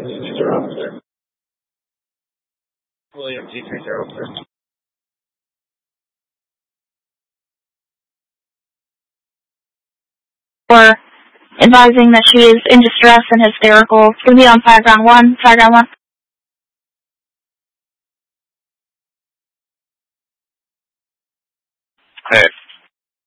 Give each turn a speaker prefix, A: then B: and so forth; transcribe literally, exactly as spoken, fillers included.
A: Mister Officer. William G three zero, sir.
B: For advising that she is in distress and hysterical. It's going to be on Fireground one. Fireground one.
C: Hey.